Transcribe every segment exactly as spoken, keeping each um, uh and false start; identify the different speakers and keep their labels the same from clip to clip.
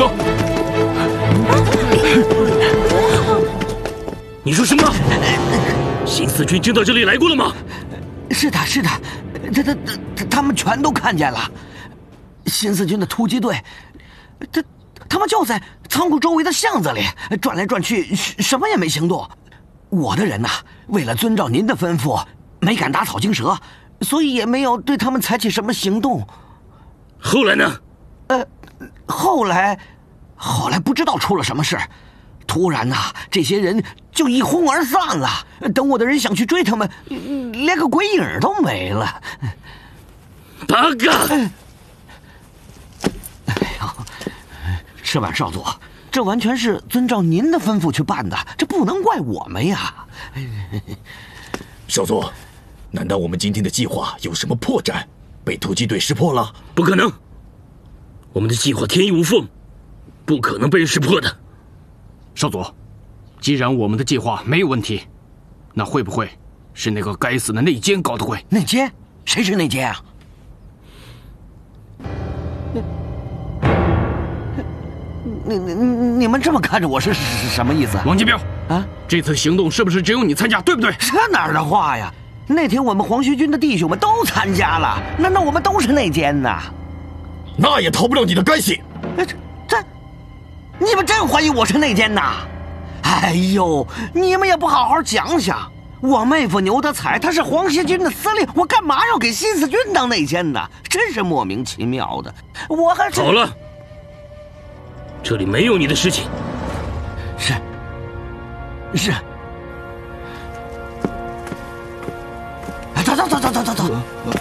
Speaker 1: 说。你说什么？新四军真到这里来过了吗？
Speaker 2: 是的，是的，他他他他们全都看见了。新四军的突击队，他他们就在仓库周围的巷子里转来转去，什么也没行动。我的人呐，为了遵照您的吩咐，没敢打草惊蛇，所以也没有对他们采取什么行动。
Speaker 1: 后来呢？
Speaker 2: 呃，后来，后来不知道出了什么事。突然呐、啊，这些人就一哄而散了。等我的人想去追他们，连个鬼影都没了。
Speaker 1: 八嘎！
Speaker 2: 哎呦，赤坂少佐，这完全是遵照您的吩咐去办的，这不能怪我们呀。
Speaker 3: 少佐，难道我们今天的计划有什么破绽，被突击队识破了？
Speaker 1: 不可能，我们的计划天衣无缝，不可能被人识破的。
Speaker 4: 少佐，既然我们的计划没有问题，那会不会是那个该死的内奸搞的鬼？
Speaker 2: 内奸？谁是内奸啊？你你你你们这么看着我是是什么意思？
Speaker 4: 王金彪
Speaker 2: 啊，
Speaker 4: 这次行动是不是只有你参加，对不对？
Speaker 2: 这哪儿的话呀！那天我们黄须军的弟兄们都参加了，难道我们都是内奸呐？
Speaker 3: 那也逃不了你的干系。
Speaker 2: 这这，你们真怀疑我是内奸呐？哎呦，你们也不好好讲讲。我妹夫牛德才他是黄须军的司令，我干嘛要给新四军当内奸呢？真是莫名其妙的。我还是
Speaker 1: 好了，这里没有你的事情。
Speaker 2: 是是。走走走走走走走。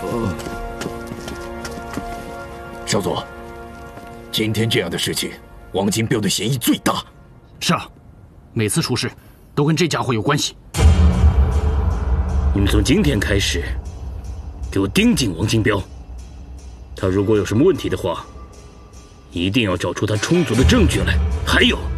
Speaker 3: 少佐，今天这样的事情，王金彪的嫌疑最大。
Speaker 4: 是啊，每次出事都跟这家伙有关系。
Speaker 1: 你们从今天开始，给我盯紧王金彪。他如果有什么问题的话，一定要找出他充足的证据来。还有。